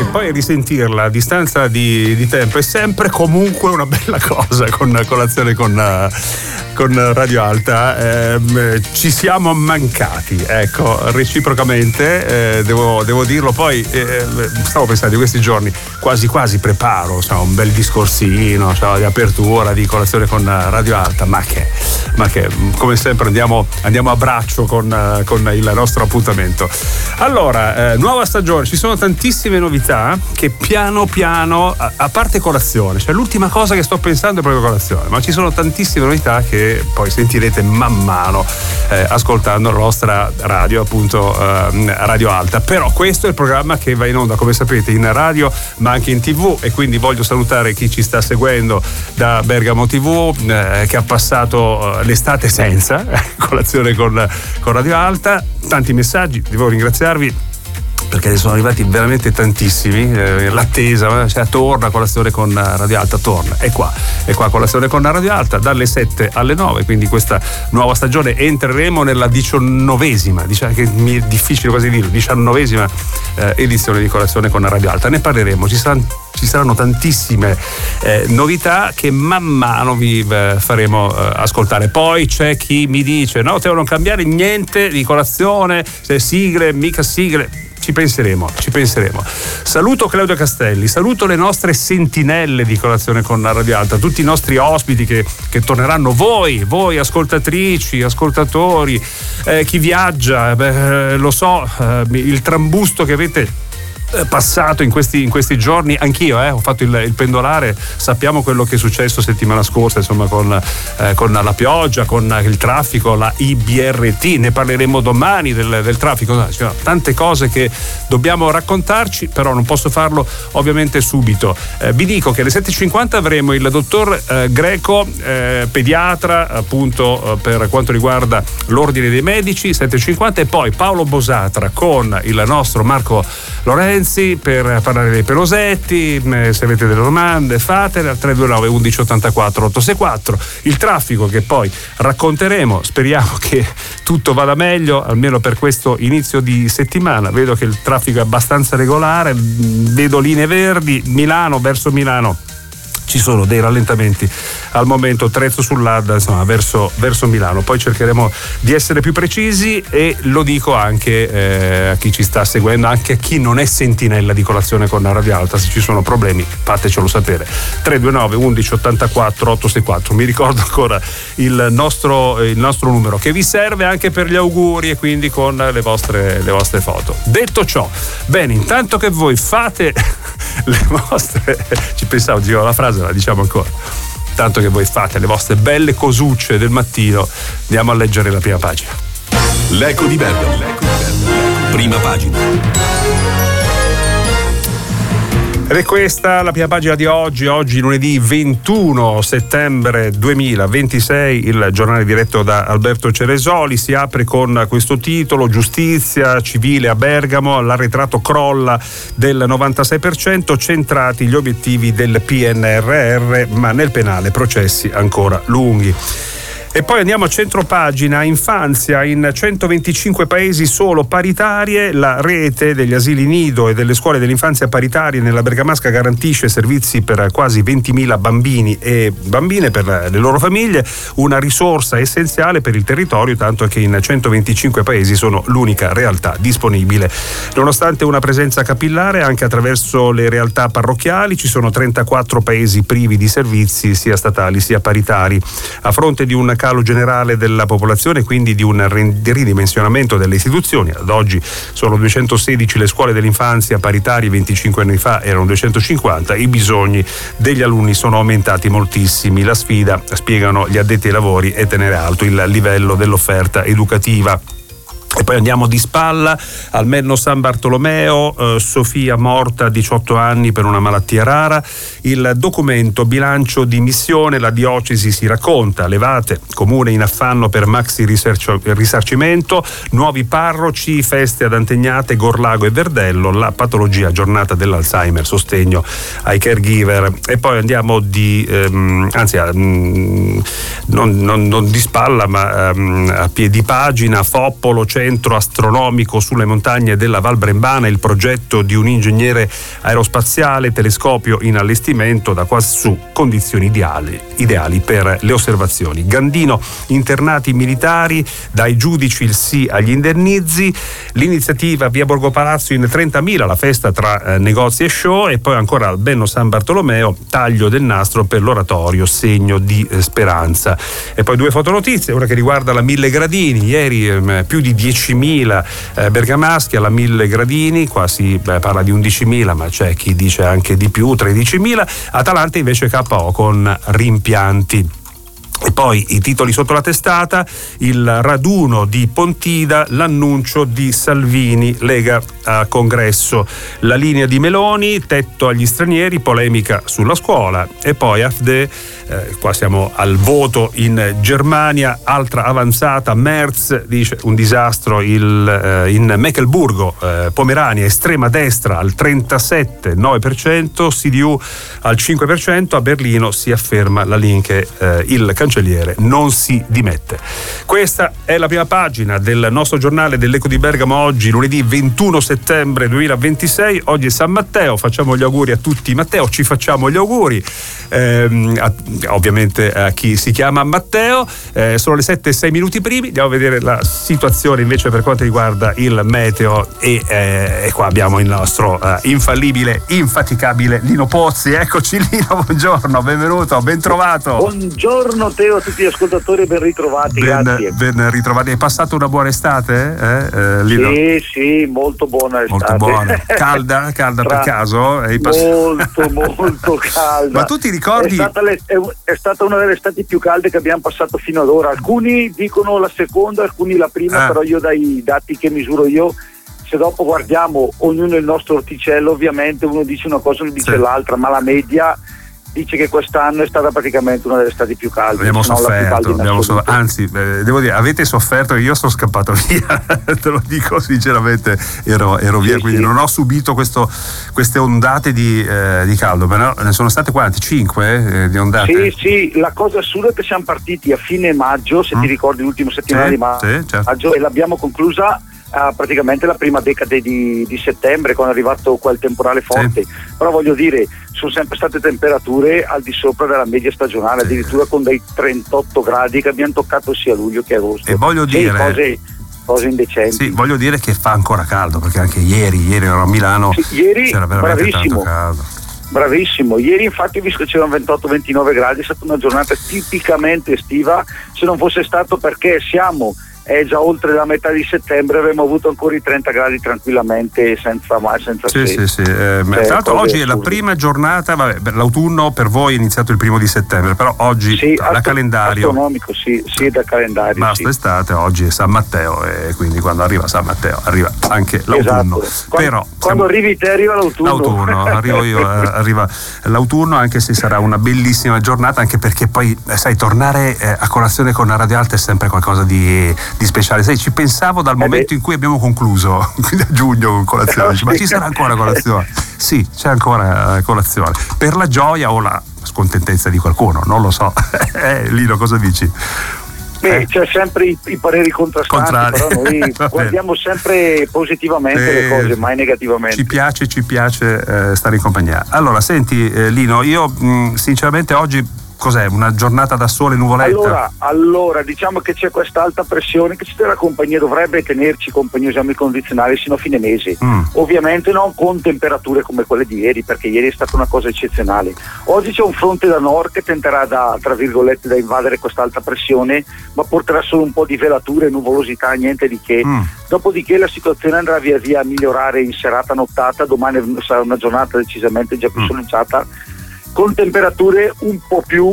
poi risentirla a distanza di tempo è sempre comunque una bella cosa con colazione con Radio Alta. Ci siamo mancati, ecco, reciprocamente, devo dirlo. Poi stavo pensando in questi giorni quasi preparo un bel discorsino di apertura di colazione con Radio Alta, ma che come sempre andiamo a braccio con il nostro appuntamento. Allora, nuova stagione, ci sono tantissime novità che piano piano, a parte colazione, cioè l'ultima cosa che sto pensando è proprio colazione, ma ci sono tantissime novità che poi sentirete man mano ascoltando la nostra radio, appunto Radio Alta. Però questo è il programma che va in onda, come sapete, in radio ma anche in TV, e quindi voglio salutare chi ci sta seguendo da Bergamo TV, che ha passato l'estate senza colazione con Radio Alta. Tanti messaggi, devo ringraziarvi perché ne sono arrivati veramente tantissimi. L'attesa, torna colazione con Radio Alta, torna, è qua colazione con Radio Alta dalle 7 alle 9, quindi questa nuova stagione entreremo nella 19esima, diciamo che mi è difficile quasi dirlo, 19esima edizione di colazione con Radio Alta. Ne parleremo, ci saranno tantissime novità che man mano vi faremo ascoltare. Poi c'è chi mi dice no, devo non cambiare niente di colazione, se sigle, mica sigle. Ci penseremo. Saluto Claudio Castelli, saluto le nostre sentinelle di colazione con Radio Alta, tutti i nostri ospiti che torneranno, voi ascoltatrici, ascoltatori, chi viaggia, lo so, il trambusto che avete passato in questi giorni. Anch'io ho fatto il pendolare, sappiamo quello che è successo settimana scorsa, insomma, con la pioggia, con il traffico, la IBRT. Ne parleremo domani del traffico. Ci sono tante cose che dobbiamo raccontarci, però non posso farlo ovviamente subito. Vi dico che alle 7:50 avremo il dottor Greco, pediatra, appunto, per quanto riguarda l'ordine dei medici, 7:50, e poi Paolo Bosatra con il nostro Marco Lorenzi per parlare dei pelosetti. Se avete delle domande fatele al 329 11 84 864. Il traffico che poi racconteremo, speriamo che tutto vada meglio almeno per questo inizio di settimana. Vedo che il traffico è abbastanza regolare, vedo linee verdi, verso Milano ci sono dei rallentamenti al momento, Trezzo sull'Adda, insomma, verso Milano. Poi cercheremo di essere più precisi, e lo dico anche a chi ci sta seguendo, anche a chi non è sentinella di colazione con Radio Alta. Se ci sono problemi fatecelo sapere, 329 11 84 864. Mi ricordo ancora il nostro numero, che vi serve anche per gli auguri e quindi con le vostre foto. Detto ciò, bene, intanto che voi fate le vostre, ci pensavo, dico la frase, la diciamo ancora, tanto che voi fate le vostre belle cosucce del mattino, andiamo a leggere la prima pagina. L'Eco di Bergamo, prima pagina. Ed è questa la prima pagina di oggi lunedì 21 settembre 2026, il giornale diretto da Alberto Ceresoli. Si apre con questo titolo: giustizia civile a Bergamo, l'arretrato crolla del 96%, centrati gli obiettivi del PNRR, ma nel penale processi ancora lunghi. E poi andiamo a centropagina, infanzia, in 125 paesi solo paritarie, la rete degli asili nido e delle scuole dell'infanzia paritarie nella Bergamasca garantisce servizi per quasi 20.000 bambini e bambine, per le loro famiglie, una risorsa essenziale per il territorio, tanto che in 125 paesi sono l'unica realtà disponibile. Nonostante una presenza capillare anche attraverso le realtà parrocchiali, ci sono 34 paesi privi di servizi sia statali sia paritari. A fronte di un calo generale della popolazione, quindi di un ridimensionamento delle istituzioni, ad oggi sono 216 le scuole dell'infanzia paritarie, 25 anni fa erano 250, i bisogni degli alunni sono aumentati moltissimi. La sfida, spiegano gli addetti ai lavori, è tenere alto il livello dell'offerta educativa. E poi andiamo di spalla al Menno San Bartolomeo, Sofia morta a 18 anni per una malattia rara. Il documento bilancio di missione, la diocesi si racconta, levate, comune in affanno per maxi risarcimento, nuovi parroci, feste ad Antegnate, Gorlago e Verdello, la patologia, giornata dell'Alzheimer, sostegno ai caregiver. E poi andiamo non di spalla ma a piedi pagina, Foppolo, centro astronomico sulle montagne della Val Brembana, il progetto di un ingegnere aerospaziale, telescopio in allestimento da quassù, condizioni ideali per le osservazioni. Gandino, internati militari, dai giudici il sì agli indennizi, l'iniziativa via Borgo Palazzo in 30.000, la festa tra negozi e show, e poi ancora al Benno San Bartolomeo, taglio del nastro per l'oratorio, segno di speranza. E poi 2 fotonotizie, una che riguarda la Mille Gradini, ieri più di 10.000 bergamaschi alla Mille Gradini, qua si parla di 11.000, ma c'è chi dice anche di più, 13.000, Atalanta invece KO con rimpianti. E poi i titoli sotto la testata: il raduno di Pontida, l'annuncio di Salvini, Lega a Congresso, la linea di Meloni, tetto agli stranieri, polemica sulla scuola. E poi AfD, qua siamo al voto in Germania, altra avanzata, Merz dice un disastro in Meckelburgo, Pomerania, estrema destra al 37,9%, CDU al 5%, a Berlino si afferma la Linke, il cancelliere non si dimette. Questa è la prima pagina del nostro giornale dell'Eco di Bergamo, oggi lunedì 21 settembre 2026. Oggi è San Matteo, facciamo gli auguri a tutti Matteo, ci facciamo gli auguri ovviamente a chi si chiama Matteo. Sono le 7:06 primi, andiamo a vedere la situazione invece per quanto riguarda il meteo e qua abbiamo il nostro infallibile, infaticabile Lino Pozzi. Eccoci Lino, buongiorno, benvenuto, ben trovato. Buongiorno Teo, a tutti gli ascoltatori, ben ritrovati. Grazie. Ben ritrovati. Hai passato una buona estate, Lino? Sì, molto buona estate. Molto buona. Calda per caso? Molto calda. Ma tu ti ricordi? È stata una delle estati più calde che abbiamo passato fino ad ora. Alcuni dicono la seconda, alcuni la prima, però io dai dati che misuro io, se dopo guardiamo ognuno il nostro orticello, ovviamente uno dice una cosa e uno dice l'altra, ma la media dice che quest'anno è stata praticamente una delle estati più calde. Abbiamo sofferto, anzi devo dire, avete sofferto, io sono scappato via, te lo dico sinceramente, ero via, quindi non ho subito queste ondate di caldo, ma ne sono state quante? 5 di ondate? Sì, la cosa assurda è che siamo partiti a fine maggio, se ti ricordi l'ultima settimana di maggio, certo. E l'abbiamo conclusa praticamente la prima decade di settembre, quando è arrivato quel temporale forte, però voglio dire, sono sempre state temperature al di sopra della media stagionale, addirittura con dei 38 gradi che abbiamo toccato sia luglio che agosto, e voglio dire cose indecenti. Sì, voglio dire che fa ancora caldo, perché anche ieri ero a Milano, c'era veramente tanto caldo. Bravissimo, ieri infatti visto che c'erano 28-29 gradi è stata una giornata tipicamente estiva, se non fosse stato perché siamo già oltre la metà di settembre, avremmo avuto ancora i 30 gradi tranquillamente senza sì. Tra l'altro oggi è la prima giornata, l'autunno per voi è iniziato il 1 settembre, però oggi da calendario astronomico, sì, da calendario basta estate, oggi è San Matteo e quindi quando arriva San Matteo arriva anche l'autunno. Quando arrivi te arriva l'autunno, arrivo io, arriva l'autunno, anche se sarà una bellissima giornata, anche perché poi sai, tornare a colazione con la Radio Alta è sempre qualcosa di speciale. Sai, ci pensavo dal momento in cui abbiamo concluso, quindi a giugno con colazione, ma ci sarà ancora colazione? Sì, c'è ancora colazione, per la gioia o la scontentezza di qualcuno, non lo so. Lino, cosa dici? C'è sempre i pareri contrastanti, però noi guardiamo sempre positivamente le cose, mai negativamente. Ci piace stare in compagnia. Allora, senti Lino, io sinceramente oggi cos'è? Una giornata da sole nuvoletta? Allora, diciamo che c'è questa alta pressione che ci terrà compagnia, dovrebbe tenerci compagnia, usiamo i condizionali sino a fine mese. Ovviamente non con temperature come quelle di ieri, perché ieri è stata una cosa eccezionale. Oggi c'è un fronte da nord che tenterà tra virgolette da invadere questa alta pressione, ma porterà solo un po' di velature, nuvolosità, niente di che. Dopodiché la situazione andrà via via a migliorare in serata nottata, domani sarà una giornata decisamente già più soleggiata, con temperature un po' più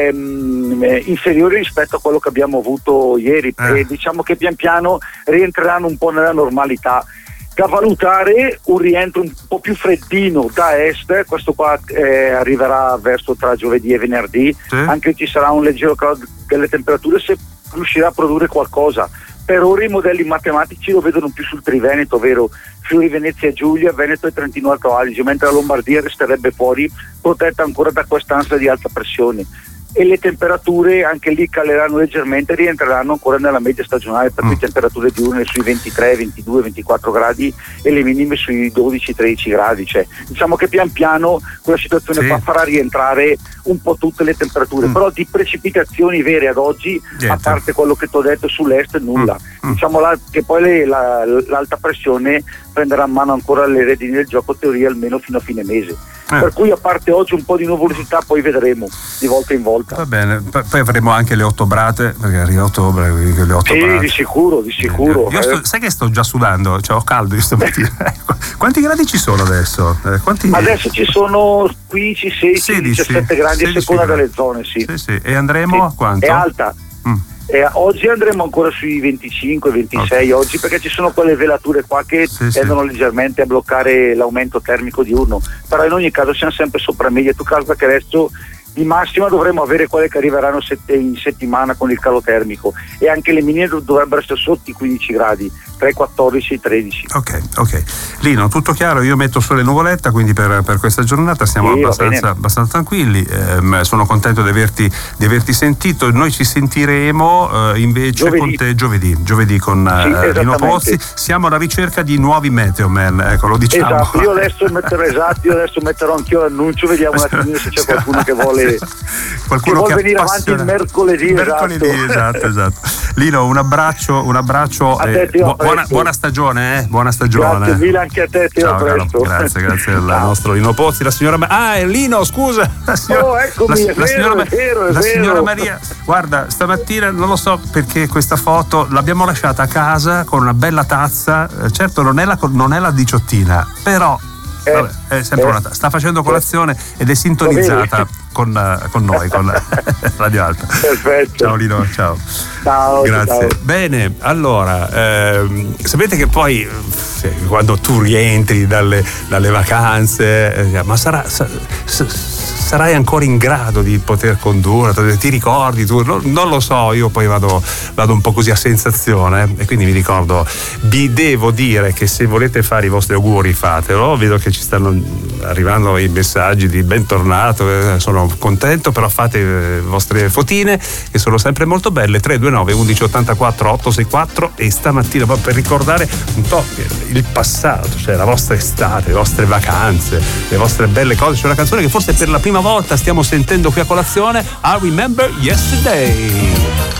inferiori rispetto a quello che abbiamo avuto ieri, e diciamo che pian piano rientreranno un po' nella normalità. Da valutare un rientro un po' più freddino da est, questo qua arriverà verso tra giovedì e venerdì, anche ci sarà un leggero calo delle temperature, se riuscirà a produrre qualcosa. Per ora i modelli matematici lo vedono più sul Triveneto, ovvero Friuli, Venezia Giulia, Veneto e Trentino Alto Adige, mentre la Lombardia resterebbe fuori, protetta ancora da quest'ansia di alta pressione. e le temperature anche lì caleranno leggermente, rientreranno ancora nella media stagionale, per cui temperature diurne sui 23, 22, 24 gradi e le minime sui 12, 13 gradi, cioè diciamo che pian piano quella situazione qua farà rientrare un po' tutte le temperature, però di precipitazioni vere ad oggi, a parte quello che ti ho detto sull'est, nulla. Diciamo che poi l'alta pressione prenderà in mano ancora le redini del gioco, teoria almeno fino a fine mese. Per cui a parte oggi un po' di nuvolosità, poi vedremo di volta in volta. Va bene, poi avremo anche le ottobrate, perché arriva ottobre, le ottobrate. Sì, di sicuro. Sai che sto già sudando, cioè ho caldo io stamattina. Quanti gradi ci sono adesso? Adesso ci sono 15, 16, 17 gradi a seconda delle zone, sì. E andremo a quanto? È alta. Oggi andremo ancora sui 25, 26 oggi, perché ci sono quelle velature qua che tendono leggermente a bloccare l'aumento termico diurno, però in ogni caso siamo sempre sopra media. Tu calcola che adesso di massima dovremmo avere quelle che arriveranno in settimana con il calo termico, e anche le minime dovrebbero essere sotto i 15 gradi, tra i 14 e i 13. Ok. Lino, tutto chiaro, io metto sole nuvoletta, quindi per questa giornata siamo abbastanza tranquilli. Sono contento di averti sentito. Noi ci sentiremo invece con te giovedì con Lino Pozzi. Siamo alla ricerca di nuovi Meteoman, ecco, lo diciamo. Esatto, io adesso metterò anch'io l'annuncio, vediamo un attimino se c'è qualcuno che vuole venire avanti il mercoledì. Esatto. Lino, un abbraccio a te, buona stagione, buona stagione. Grazie mille anche a te, ciao, Teo. Grazie al nostro Lino Pozzi, la signora Lino, scusa, la signora Maria. Guarda, stamattina non lo so perché questa foto l'abbiamo lasciata a casa con una bella tazza, certo non è la diciottina, però è sempre una tazza. Sta facendo colazione ed è sintonizzata con noi, con Radio Alta. Perfetto. Ciao Lino, ciao. Grazie. Ciao. Bene, allora, sapete che poi quando tu rientri dalle vacanze, ma sarai ancora in grado di poter condurre, ti ricordi tu? Non lo so, io poi vado un po' così a sensazione, e quindi mi ricordo, vi devo dire che se volete fare i vostri auguri fatelo, vedo che ci stanno arrivando i messaggi di bentornato, sono contento, però fate le vostre fotine che sono sempre molto belle. 329 11 84 864, e stamattina proprio per ricordare un po' il passato, cioè la vostra estate, le vostre vacanze, le vostre belle cose. C'è una canzone che forse per la prima volta stiamo sentendo qui a colazione, I Remember Yesterday.